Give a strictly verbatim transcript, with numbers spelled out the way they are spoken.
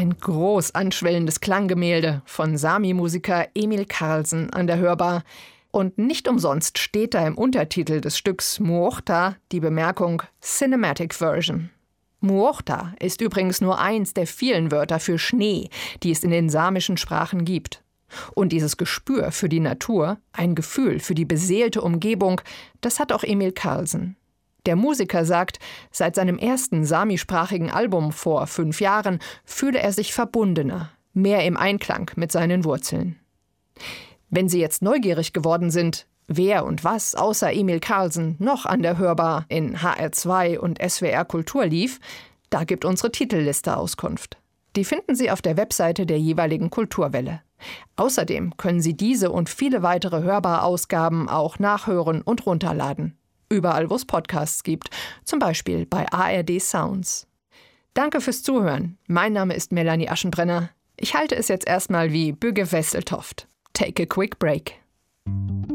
Ein groß anschwellendes Klanggemälde von Sami-Musiker Emil Karlsson an der Hörbar. Und nicht umsonst steht da im Untertitel des Stücks Muohta die Bemerkung Cinematic Version. Muohta ist übrigens nur eins der vielen Wörter für Schnee, die es in den samischen Sprachen gibt. Und dieses Gespür für die Natur, ein Gefühl für die beseelte Umgebung, das hat auch Emil Karlsson. Der Musiker sagt, seit seinem ersten samisprachigen Album vor fünf Jahren fühle er sich verbundener, mehr im Einklang mit seinen Wurzeln. Wenn Sie jetzt neugierig geworden sind, wer und was außer Emil Karlsson noch an der Hörbar in H R zwei und S W R Kultur lief, da gibt unsere Titelliste Auskunft. Die finden Sie auf der Webseite der jeweiligen Kulturwelle. Außerdem können Sie diese und viele weitere Hörbar-Ausgaben auch nachhören und runterladen. Überall, wo es Podcasts gibt, zum Beispiel bei A R D Sounds. Danke fürs Zuhören. Mein Name ist Melanie Aschenbrenner. Ich halte es jetzt erstmal wie Bugge Wesseltoft. Take a quick break.